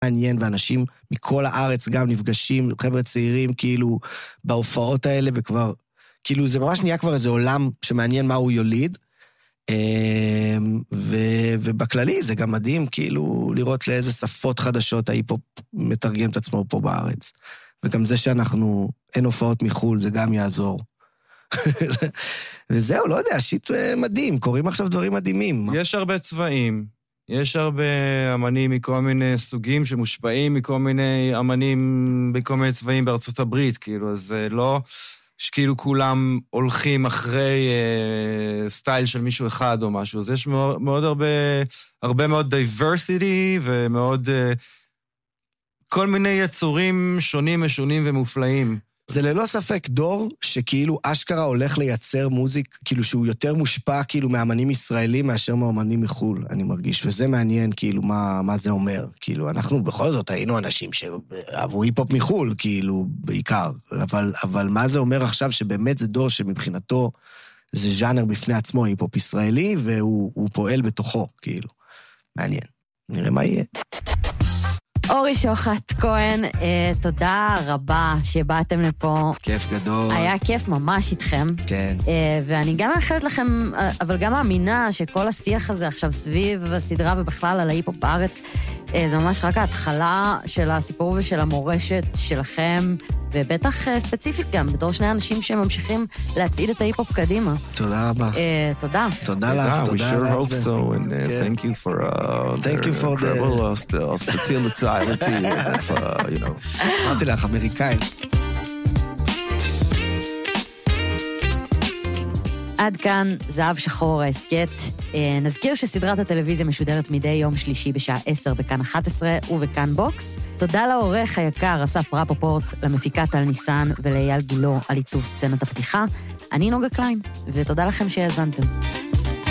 מעניין, ואנשים מכל הארץ גם נפגשים, חבר'ה צעירים, כאילו, בהופעות האלה, וכבר, כאילו, זה ממש נהיה כבר איזה עולם שמעניין מה הוא יוליד, ובכללי זה גם מדהים, כאילו, לראות לאיזה שפות חדשות ההיפ-הופ מתרגם את עצמו פה בארץ. וגם זה שאנחנו, אין הופעות מחול, זה גם יעזור. וזהו, לא יודע, שיט מדהים, קוראים עכשיו דברים מדהימים. יש הרבה צבעים, יש הרבה אמנים מכל מיני סוגים שמושפעים מכל מיני אמנים בכל מיני צבעים בארצות הברית, כאילו, אז לא שכאילו כולם הולכים אחרי סטייל של מישהו אחד או משהו, אז יש מאוד הרבה מאוד diversity ומאוד כל מיני יצורים שונים, משונים ומופלאים. זה ללא ספק דור שכאילו אשכרה הולך לייצר מוזיק, כאילו שהוא יותר מושפע כאילו מאמנים ישראלים מאשר מאמנים מחול, אני מרגיש, וזה מעניין כאילו מה זה אומר, כאילו אנחנו בכל זאת היינו אנשים שאהבו היפ-הופ מחול, כאילו בעיקר, אבל מה זה אומר עכשיו שבאמת זה דור שמבחינתו זה ז'אנר בפני עצמו היפ-הופ ישראלי, והוא פועל בתוכו, כאילו, מעניין, נראה מה יהיה. אורי שוחט כהן, תודה רבה שבאתם לפה. כיף גדול. היה כיף ממש איתכם. כן. ואני גם מאחלת לכם, אבל גם מאמינה שכל השיח הזה עכשיו סביב הסדרה ובכלל על ההיפ-הופ בארץ, זה ממש רק ההתחלה של הסיפור ושל המורשת שלכם, ובטח ספציפית גם, בתור שני אנשים שממשיכים להצעיד את ההיפ-הופ קדימה. תודה רבה. תודה. תודה לך, We sure hope so, and thank you for the incredible hospitality, you know. אמרתי לך, אמריקאים. עד כאן זהב שחור ההסקט. נזכיר שסדרת הטלוויזיה משודרת מדי יום שלישי בשעה 10 בכאן 11 ובכאן בוקס. תודה לעורך היקר אסף רפופורט, למפיקה טל ניסן ולאייל גילו על עיצוב סצנת הפתיחה. אני נוגה קליין, ותודה לכם שהאזנתם.